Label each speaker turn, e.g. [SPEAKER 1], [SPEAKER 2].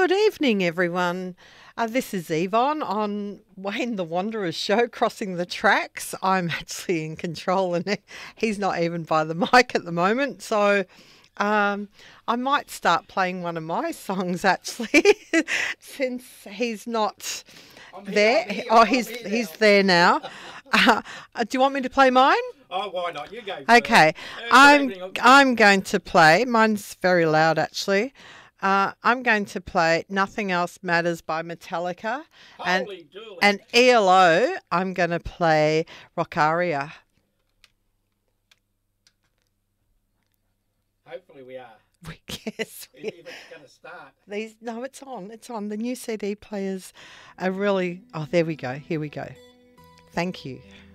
[SPEAKER 1] Good evening, everyone. This is Yvonne on Wayne the Wanderer's show, Crossing the Tracks. I'm actually in control and he's not even by the mic at the moment. So I might start playing one of my songs actually since he's not there. He's there now. Do you want me to play mine?
[SPEAKER 2] Oh, why not? You go.
[SPEAKER 1] Okay. I'm going to play. Mine's very loud actually. I'm going to play Nothing Else Matters by Metallica.
[SPEAKER 2] Holy dooly.
[SPEAKER 1] And ELO, I'm going to play Rockaria.
[SPEAKER 2] Hopefully we are.
[SPEAKER 1] Yes.
[SPEAKER 2] If it's going to start.
[SPEAKER 1] No, it's on. It's on. The new CD players are really... Oh, there we go. Here we go. Thank you.